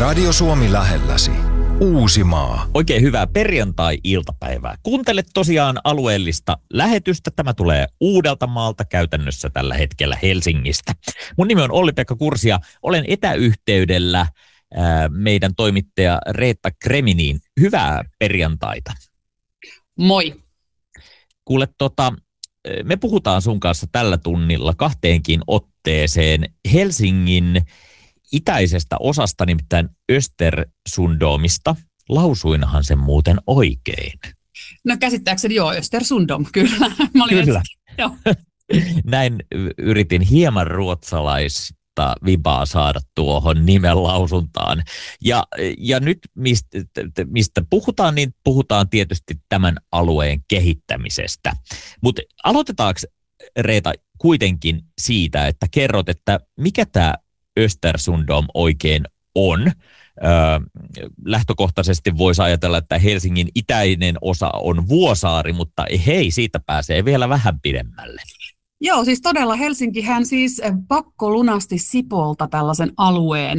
Radio Suomi lähelläsi. Uusimaa. Oikein hyvää perjantai-iltapäivää. Kuuntelet tosiaan alueellista lähetystä. Tämä tulee Uudeltamaalta, käytännössä tällä hetkellä Helsingistä. Mun nimi on Olli-Pekka Kursi ja olen etäyhteydellä meidän toimittaja Reetta Kreminiin. Hyvää perjantaita. Moi. Kuule, me puhutaan sun kanssa tällä tunnilla kahteenkin otteeseen Helsingin itäisestä osasta, nimittäin Östersundomista. Lausuinhan sen muuten oikein. No käsittääkseni joo, Östersundom, kyllä. Kyllä. Joo. Näin yritin hieman ruotsalaista vibaa saada tuohon nimen lausuntaan. Ja nyt mistä puhutaan, niin puhutaan tietysti tämän alueen kehittämisestä. Mutta aloitetaanko, Reeta, kuitenkin siitä, että kerrot, että mikä tämä Östersundom oikein on? Lähtökohtaisesti voisi ajatella, että Helsingin itäinen osa on Vuosaari, mutta hei, siitä pääsee vielä vähän pidemmälle. Joo, siis todella Helsinkihän siis pakkolunasti Sipoolta tällaisen alueen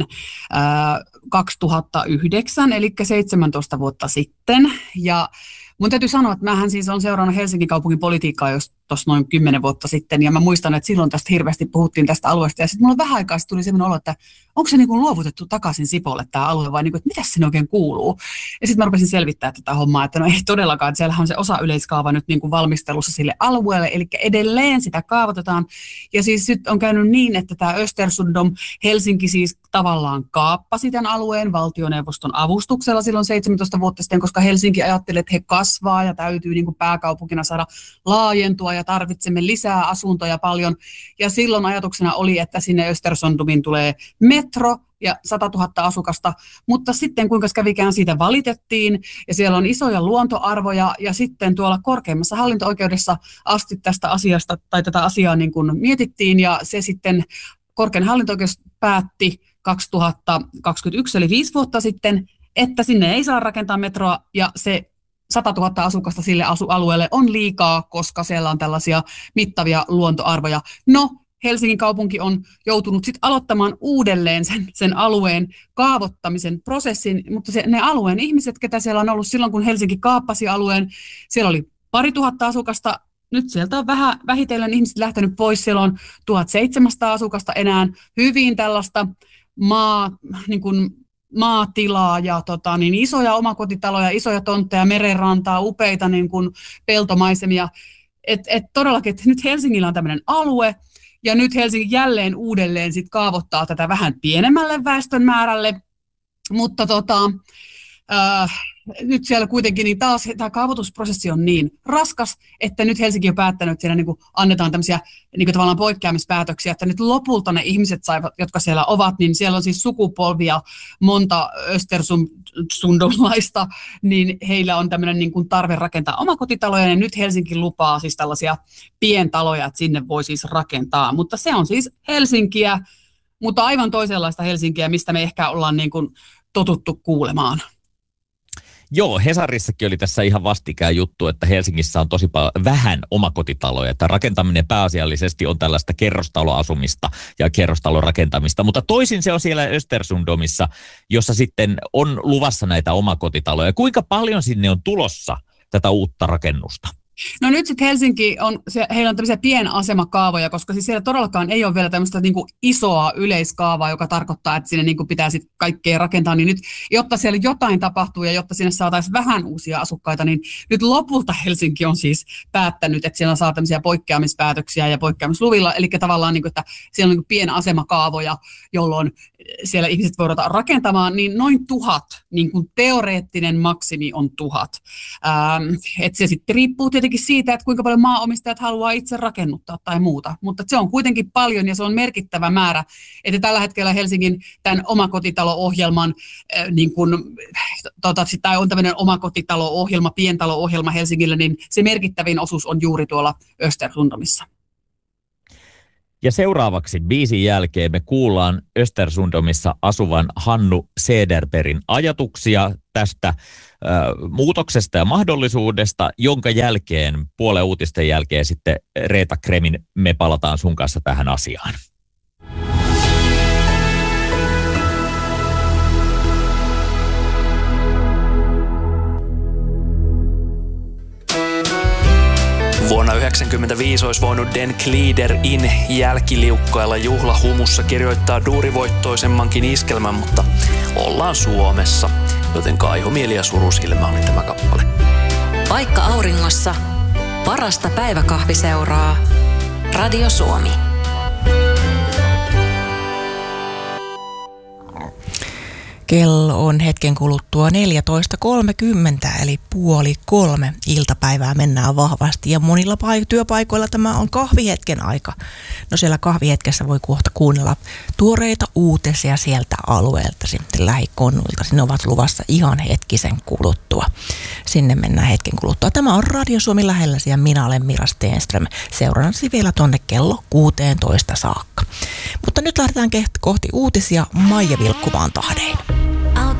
2009, eli 17 vuotta sitten. Ja mun täytyy sanoa, että mähän siis olen seurannut Helsingin kaupungin politiikkaa jos tuossa noin 10 vuotta sitten, ja mä muistan, että silloin tästä hirveästi puhuttiin tästä alueesta, ja sitten mulla vähän aikaa tuli sellainen olo, että onko se niin kuin luovutettu takaisin Sipolle tämä alue, vai niin kuin, että mitä sinne oikein kuuluu? Ja sitten mä rupesin selvittää tätä hommaa, että no ei todellakaan, että siellähän on se osa yleiskaava nyt niin kuin valmistelussa sille alueelle, eli edelleen sitä kaavoitetaan, ja siis nyt on käynyt niin, että tämä Östersundom Helsinki siis tavallaan kaappasi tämän alueen valtioneuvoston avustuksella silloin 17 vuotta sitten, koska Helsinki ajatteli, että he kasvaa ja täytyy niin kuin pääkaupunkina saada laajentua, ja tarvitsemme lisää asuntoja paljon. Ja silloin ajatuksena oli, että sinne Östersundomiin tulee metro ja 100 000 asukasta, mutta sitten kuinka kävikään siitä valitettiin, ja siellä on isoja luontoarvoja, ja sitten tuolla korkeimmassa hallinto-oikeudessa asti tästä asiasta, tai tätä asiaa niin kuin mietittiin, ja se sitten korkein hallinto-oikeus päätti 2021, eli 5 vuotta sitten, että sinne ei saa rakentaa metroa, ja se 100 000 asukasta sille alueelle on liikaa, koska siellä on tällaisia mittavia luontoarvoja. No, Helsingin kaupunki on joutunut sitten aloittamaan uudelleen sen alueen kaavoittamisen prosessin, mutta ne alueen ihmiset, ketä siellä on ollut silloin, kun Helsinki kaappasi alueen, siellä oli 2000 asukasta, nyt sieltä on vähitellen ihmiset lähtenyt pois, siellä on 1700 asukasta enää, hyvin tällaista maatilaa ja isoja omakotitaloja, isoja tontteja, merenrantaa, upeita niin kuin peltomaisemia. Todellakin, että nyt Helsingillä on tämmöinen alue, ja nyt Helsinki jälleen uudelleen sit kaavoittaa tätä vähän pienemmälle väestönmäärälle, mutta nyt siellä kuitenkin niin taas tämä kaavoitusprosessi on niin raskas, että nyt Helsinki on päättänyt, että siellä niin kuin annetaan tämmöisiä niin kuin tavallaan poikkeamispäätöksiä, että nyt lopulta ne ihmiset, jotka siellä ovat, niin siellä on siis sukupolvia monta östersundomlaista, niin heillä on tämmöinen niin kuin tarve rakentaa omakotitaloja, ja nyt Helsinki lupaa siis tällaisia pientaloja, että sinne voi siis rakentaa, mutta se on siis Helsinkiä, mutta aivan toisenlaista Helsinkiä, mistä me ehkä ollaan niin kuin totuttu kuulemaan. Joo, Hesarissakin oli tässä ihan vastikään juttu, että Helsingissä on tosi vähän omakotitaloja, että rakentaminen pääasiallisesti on tällaista kerrostaloasumista ja kerrostalorakentamista, mutta toisin se on siellä Östersundomissa, jossa sitten on luvassa näitä omakotitaloja. Kuinka paljon sinne on tulossa tätä uutta rakennusta? No nyt sitten Helsinki heillä on tämmöisiä pienasemakaavoja, koska siis siellä todellakaan ei ole vielä tämmöistä niin kuin isoa yleiskaavaa, joka tarkoittaa, että sinne niin kuin pitää sitten kaikkea rakentaa, niin nyt, jotta siellä jotain tapahtuu ja jotta sinne saataisiin vähän uusia asukkaita, niin nyt lopulta Helsinki on siis päättänyt, että siellä saa tämmöisiä poikkeamispäätöksiä ja poikkeamisluvilla, eli tavallaan, niin kuin, että siellä on niin kuin pienasemakaavoja, jolloin siellä ihmiset voidaan rakentamaan, niin noin 1000, niin kuin teoreettinen maksimi on 1000. Että se sitten riippuu tietenkin siitä, että kuinka paljon maanomistajat haluaa itse rakennuttaa tai muuta, mutta se on kuitenkin paljon ja se on merkittävä määrä, että tällä hetkellä Helsingin tämän omakotitalo-ohjelman, niin kun, tai on tämmöinen omakotitalo-ohjelma, pientalo-ohjelma Helsingillä, niin se merkittävin osuus on juuri tuolla Östersundomissa. Ja seuraavaksi biisin jälkeen me kuullaan Östersundomissa asuvan Hannu Cederbergin ajatuksia tästä muutoksesta ja mahdollisuudesta, jonka jälkeen, puolen uutisten jälkeen sitten Reetta Kremin, me palataan sun kanssa tähän asiaan. 1995 olisi voinut Den Glieder-in jälkiliukkailla juhlahumussa kirjoittaa duurivoittoisemmankin iskelmän, mutta ollaan Suomessa, joten kaihomieli ja surusilmä oli tämä kappale. Vaikka auringossa, parasta päiväkahviseuraa. Radio Suomi. Kello on hetken kuluttua 14.30, eli 2:30 iltapäivää mennään vahvasti. Ja monilla työpaikoilla tämä on kahvihetken aika. No siellä kahvihetkessä voi kohta kuunnella tuoreita uutisia sieltä alueelta, sitten lähikonnuilta. Sinne ovat luvassa ihan hetkisen kuluttua. Sinne mennään hetken kuluttua. Tämä on Radio Suomi lähelläsi ja minä olen Mira Stenström. Seurannasi vielä tonne kello 16 saakka. Mutta nyt lähdetään kohti uutisia Maija Vilkkumaan tahdein.